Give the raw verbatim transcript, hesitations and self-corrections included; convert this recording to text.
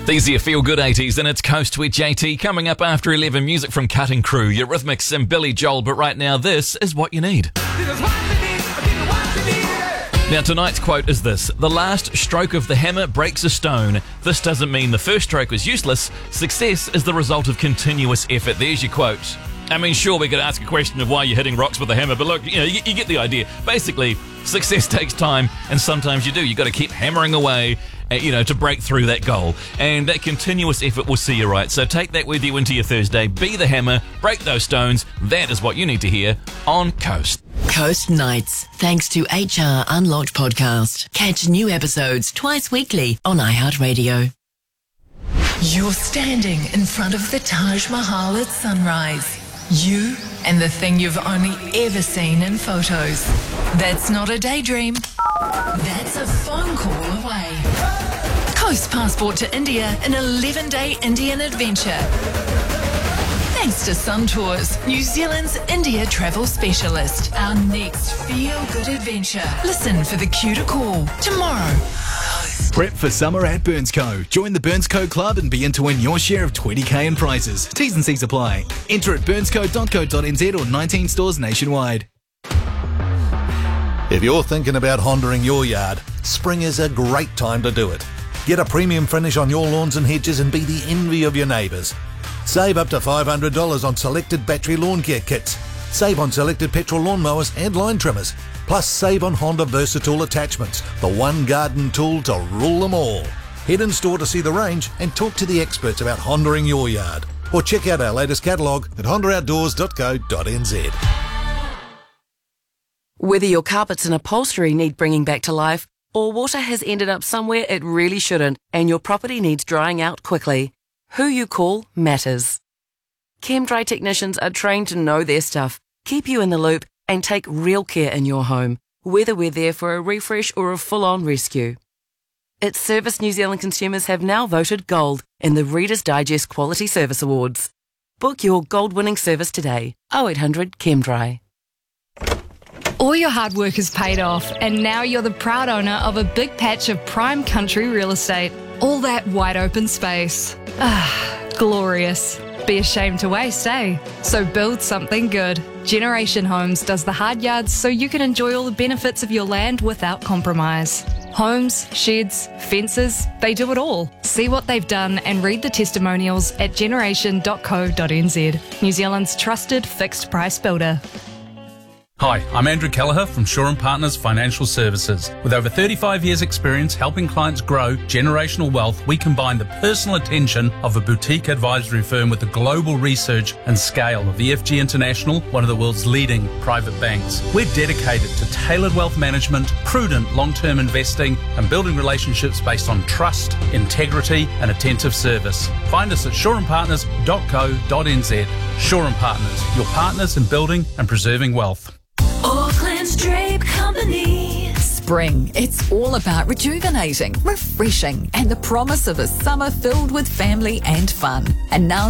These are your feel-good eighties, and it's Coast with J T. Coming up after eleven, music from Cutting Crew, Eurythmics and Billy Joel. But right now, this is what you need. Now, tonight's quote is this: "The last stroke of the hammer breaks a stone. This doesn't mean the first stroke was useless. Success is the result of continuous effort." There's your quote. I mean, sure, we could ask a question of why you're hitting rocks with a hammer, but look, you know, you, you get the idea. Basically, success takes time, and sometimes you do. You've got to keep hammering away, uh, you know, to break through that goal. And that continuous effort will see you right. So take that with you into your Thursday. Be the hammer, break those stones. That is what you need to hear on Coast. Coast Nights, thanks to H R Unlocked Podcast. Catch new episodes twice weekly on iHeartRadio. You're standing in front of the Taj Mahal at sunrise. You and the thing you've only ever seen in photos. That's not a daydream. That's a phone call away. Coast passport to India, an eleven-day Indian adventure. Thanks to Sun Tours, New Zealand's India travel specialist. Our next feel-good adventure. Listen for the cue to call tomorrow. Prep for summer at BurnsCo. Join the BurnsCo Club and begin to win your share of twenty K in prizes. T's and C's apply. Enter at burnsco dot co dot n z or nineteen stores nationwide. If you're thinking about Hondaing your yard, spring is a great time to do it. Get a premium finish on your lawns and hedges and be the envy of your neighbours. Save up to five hundred dollars on selected battery lawn care kits. Save on selected petrol lawnmowers and line trimmers. Plus save on Honda Versatile attachments, the one garden tool to rule them all. Head in store to see the range and talk to the experts about Hondaing your yard. Or check out our latest catalogue at honda outdoors dot co dot n z. Whether your carpets and upholstery need bringing back to life, or water has ended up somewhere it really shouldn't and your property needs drying out quickly, who you call matters. ChemDry technicians are trained to know their stuff, keep you in the loop, and take real care in your home, whether we're there for a refresh or a full-on rescue. It's Service New Zealand consumers have now voted gold in the Reader's Digest Quality Service Awards. Book your gold-winning service today. oh eight hundred ChemDry. All your hard work has paid off, and now you're the proud owner of a big patch of prime country real estate. All that wide open space. Ah, glorious. Be ashamed to waste, eh? So build something good. Generation Homes does the hard yards so you can enjoy all the benefits of your land without compromise. Homes, sheds, fences, they do it all. See what they've done and read the testimonials at generation dot co dot n z. New Zealand's trusted fixed price builder. Hi, I'm Andrew Kelleher from Shaw and Partners Financial Services. With over thirty-five years experience helping clients grow generational wealth, we combine the personal attention of a boutique advisory firm with the global research and scale of the F G International, one of the world's leading private banks. We're dedicated to tailored wealth management, prudent long-term investing, and building relationships based on trust, integrity, and attentive service. Find us at shaw and partners dot co dot n z. Shaw and Partners, your partners in building and preserving wealth. Auckland's Drape Company. Spring, it's all about rejuvenating, refreshing, and the promise of a summer filled with family and fun. And now